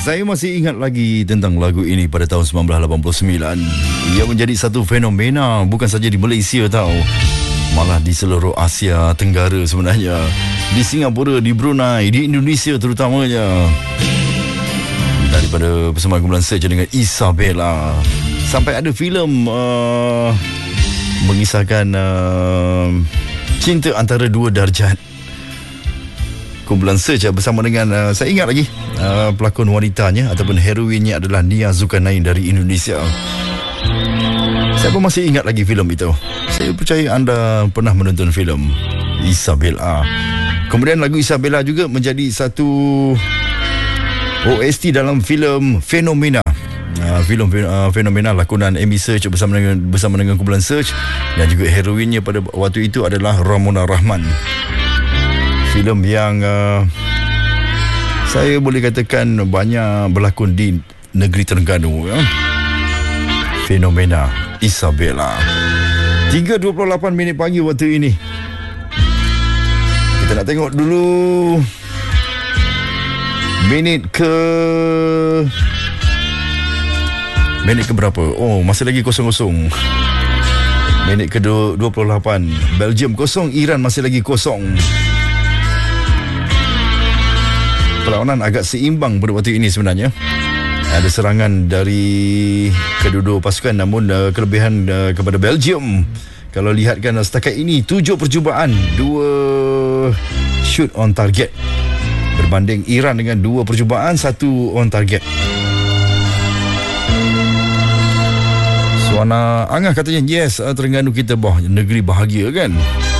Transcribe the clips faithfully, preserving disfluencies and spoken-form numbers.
Saya masih ingat lagi tentang lagu ini pada tahun sembilan belas lapan puluh sembilan. Ia menjadi satu fenomena bukan saja di Malaysia tau, malah di seluruh Asia Tenggara sebenarnya. Di Singapura, di Brunei, di Indonesia terutamanya. Daripada persembahan kumpulan Search dengan Isabella, sampai ada filem uh, mengisahkan uh, cinta antara dua darjat. Kumpulan Search bersama dengan uh, saya ingat lagi uh, pelakon wanitanya ataupun heroinnya adalah Nia Zulkarnain dari Indonesia. Saya pun masih ingat lagi filem itu. Saya percaya anda pernah menonton filem Isabella. Kemudian lagu Isabella juga menjadi satu O S T dalam filem Fenomena. Uh, filem uh, Fenomena lakonan Amy Search bersama dengan bersama dengan kumpulan Search, dan juga heroinnya pada waktu itu adalah Ramona Rahman. Filem yang uh, saya boleh katakan banyak berlakon di negeri Terengganu, ya. Fenomena Isabella. tiga dua puluh lapan minit pagi waktu ini. Kita nak tengok dulu minit ke minit ke berapa? Oh, masih lagi kosong kosong. Minit ke dua puluh lapan. Belgium kosong, Iran masih lagi kosong. Perlawanan agak seimbang pada waktu ini sebenarnya. Ada serangan dari kedua-dua pasukan, namun uh, kelebihan uh, kepada Belgium. Kalau lihatkan uh, setakat ini tujuh percubaan, dua shoot on target, berbanding Iran dengan dua percubaan, satu on target. Suana Angah katanya, yes, uh, Terengganu kita bah, negeri bahagia kan.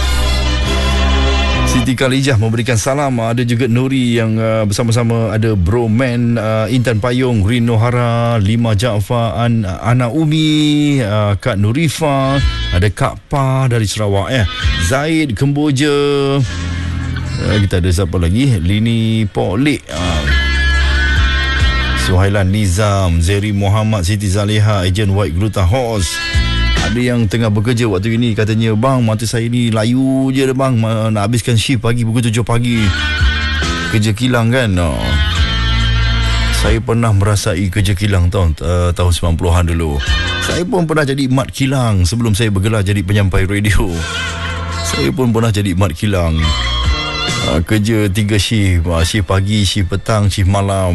Siti Khalijah memberikan salam. Ada juga Nuri yang uh, bersama-sama. Ada Bro Man, uh, Intan Payung, Rino Hara, Lima Jaafar, An, Ana Umi, uh, Kak Nurifa, ada Kak Pa dari Sarawak, ya. Zaid Kemboja, uh, kita ada siapa lagi? Lini Polik, uh, Suhailan Nizam, Zeri Muhammad, Siti Zaleha, Ejen White Gluta Horse. Ada yang tengah bekerja waktu ini, katanya, bang, mata saya ni layu je dah bang, nak habiskan shift pagi pukul tujuh pagi. Kerja kilang kan. Oh. Saya pernah merasai kerja kilang tahun uh, tahun sembilan puluhan dulu. Saya pun pernah jadi mat kilang sebelum saya bergelar jadi penyampai radio. Saya pun pernah jadi mat kilang. Uh, kerja tiga shift, uh, shift pagi, shift petang, shift malam.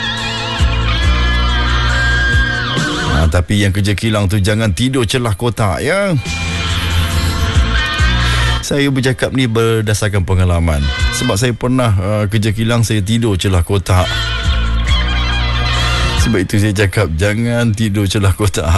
Ha, tapi yang kerja kilang tu jangan tidur celah kotak, ya. Saya bercakap ni berdasarkan pengalaman. Sebab saya pernah uh, kerja kilang, saya tidur celah kotak. Sebab itu saya cakap jangan tidur celah kotak.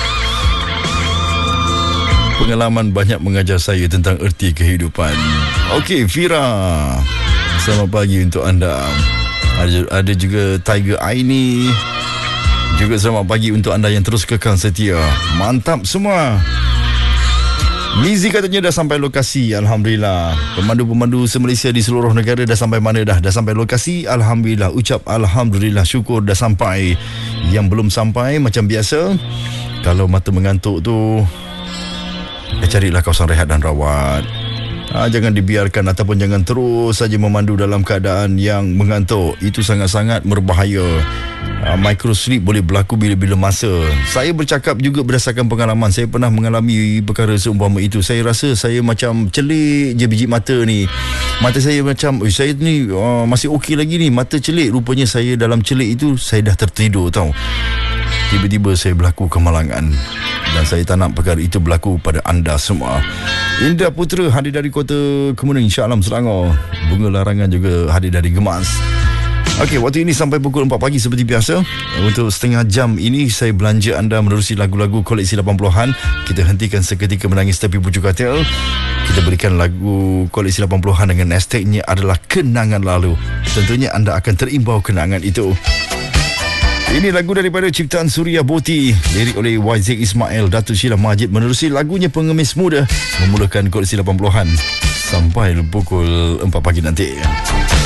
Pengalaman banyak mengajar saya tentang erti kehidupan. Okey, Fira, selamat pagi untuk anda. Ada, ada juga Tiger Aini. Juga selamat pagi untuk anda yang terus kekal setia. Mantap semua. Mizi katanya dah sampai lokasi, alhamdulillah. Pemandu-pemandu se-Malaysia di seluruh negara dah sampai mana dah? Dah sampai lokasi, alhamdulillah. Ucap alhamdulillah, syukur dah sampai. Yang belum sampai, macam biasa, kalau mata mengantuk tu, ya carilah kawasan rehat dan rawat. Ha, jangan dibiarkan ataupun jangan terus saja memandu dalam keadaan yang mengantuk. Itu sangat-sangat berbahaya. Ha, micro sleep boleh berlaku bila-bila masa. Saya bercakap juga berdasarkan pengalaman. Saya pernah mengalami perkara seumpama itu. Saya rasa saya macam celik je biji mata ni. Mata saya macam, eh, saya ni uh, masih okey lagi ni. Mata celik. Rupanya saya dalam celik itu, saya dah tertidur tau. Tiba-tiba saya berlaku kemalangan. Dan saya tak nak perkara itu berlaku pada anda semua. Indra Putra hadir dari Kota Kemuning, Shah Alam, Selangor. Bunga Larangan juga hadir dari Gemas. Okey, waktu ini sampai pukul empat pagi seperti biasa. Untuk setengah jam ini saya belanja anda menerusi lagu-lagu koleksi lapan puluhan. Kita hentikan seketika menangis tepi pucuk katil. Kita berikan lagu koleksi lapan puluhan dengan hashtagnya adalah Kenangan Lalu. Tentunya anda akan terimbau kenangan itu. Ini lagu daripada ciptaan Surya Boti, lirik oleh Y Z Ismail, Datuk Sheila Majid, menerusi lagunya Pengemis Muda, memulakan koleksi lapan puluhan sampai pukul empat pagi nanti.